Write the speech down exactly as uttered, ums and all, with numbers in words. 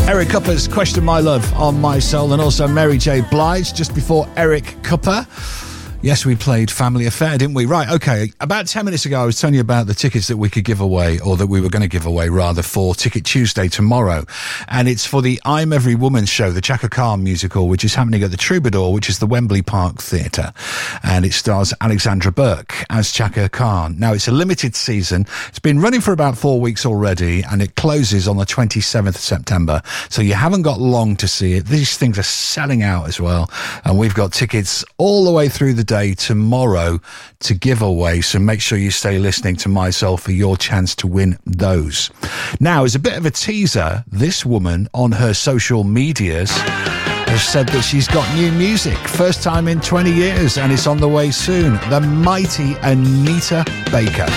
Eric Cooper's Question My Love on My Soul, and also Mary J. Blige just before Eric Cooper. Yes, we played Family Affair, didn't we? Right, okay. About ten minutes ago, I was telling you about the tickets that we could give away, or that we were going to give away, rather, for Ticket Tuesday tomorrow. And it's for the I'm Every Woman show, the Chaka Khan musical, which is happening at the Troubadour, which is the Wembley Park Theatre. And it stars Alexandra Burke as Chaka Khan. Now, it's a limited season. It's been running for about four weeks already, and it closes on the twenty-seventh of September. So you haven't got long to see it. These things are selling out as well. And we've got tickets all the way through the day tomorrow to give away, so make sure you stay listening to My Soul for your chance to win those. Now, as a bit of a teaser, this woman on her social medias has said that she's got new music, first time in twenty years, and it's on the way soon. The mighty Anita Baker.